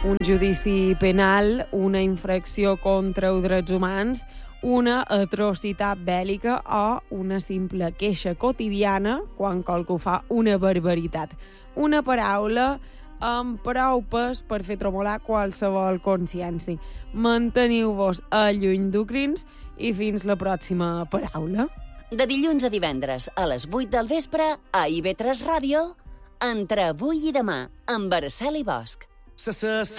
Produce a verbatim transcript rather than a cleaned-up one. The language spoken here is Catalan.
un judici penal, una infracció contra els drets humans, una atrocitat bèl·lica o una simple queixa quotidiana quan qualcú fa una barbaritat. Una paraula amb prou pes per fer tremolar qualsevol consciència. Manteniu-vos lluny d'ucrins i fins la pròxima paraula. De dilluns a divendres a les vuit del vespre a I V tres Ràdio, Entre avui i demà, amb Araceli Bosch.